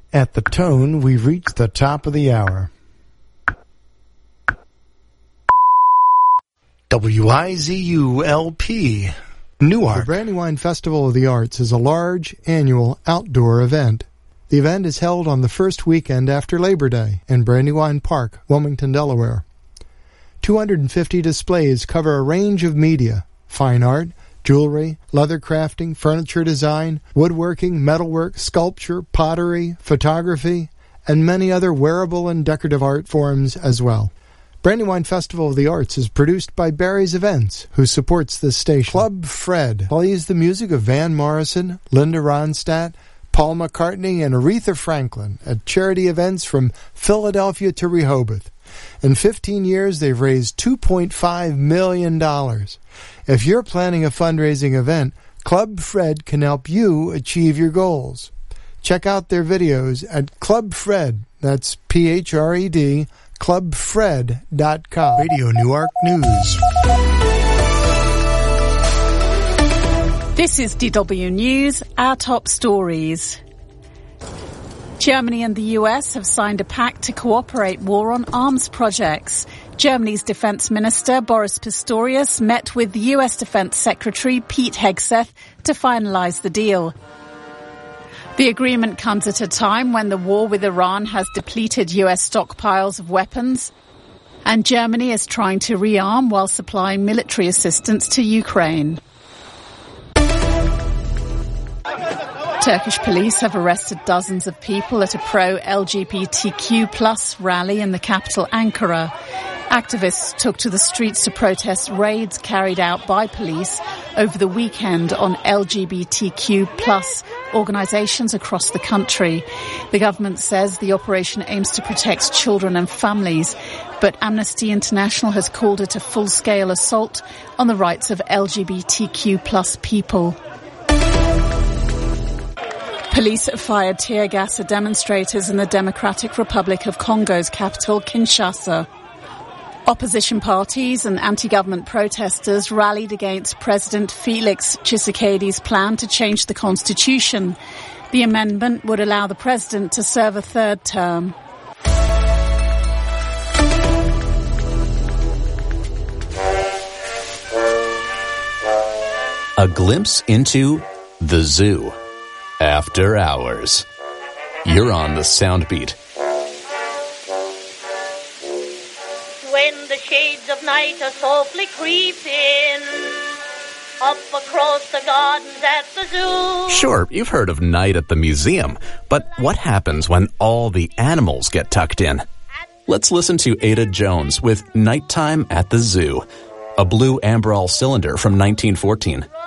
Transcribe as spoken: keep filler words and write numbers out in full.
At the tone, we've reached the top of the hour. W I Z U L P, Newark. The Brandywine Festival of the Arts is a large, annual, outdoor event. The event is held on the first weekend after Labor Day in Brandywine Park, Wilmington, Delaware. two hundred fifty displays cover a range of media: fine art, jewelry, leather crafting, furniture design, woodworking, metalwork, sculpture, pottery, photography, and many other wearable and decorative art forms as well. Brandywine Festival of the Arts is produced by Barry's Events, who supports this station. Club Fred plays the music of Van Morrison, Linda Ronstadt, Paul McCartney, and Aretha Franklin at charity events from Philadelphia to Rehoboth. In fifteen years, they've raised two point five million dollars. If you're planning a fundraising event, Club Fred can help you achieve your goals. Check out their videos at Club Fred, that's P H R E D, club fred dot com. Radio Newark News. This is D W News, our top stories. Germany and the U S have signed a pact to cooperate war on arms projects. Germany's Defense Minister Boris Pistorius met with the U S Defense Secretary Pete Hegseth to finalize the deal. The agreement comes at a time when the war with Iran has depleted U S stockpiles of weapons, and Germany is trying to rearm while supplying military assistance to Ukraine. Turkish police have arrested dozens of people at a pro-L G B T Q plus rally in the capital, Ankara. Activists took to the streets to protest raids carried out by police over the weekend on L G B T Q plus organisations across the country. The government says the operation aims to protect children and families, but Amnesty International has called it a full-scale assault on the rights of L G B T Q plus people. Police fired tear gas at demonstrators in the Democratic Republic of Congo's capital, Kinshasa. Opposition parties and anti-government protesters rallied against President Felix Tshisekedi's plan to change the constitution. The amendment would allow the president to serve a third term. A glimpse into the zoo. After hours. You're on the Soundbeat. When the shades of night are softly creeping up across the gardens at the zoo. Sure, you've heard of night at the museum, but what happens when all the animals get tucked in? Let's listen to Ada Jones with Nighttime at the Zoo, a blue Amberol cylinder from nineteen fourteen.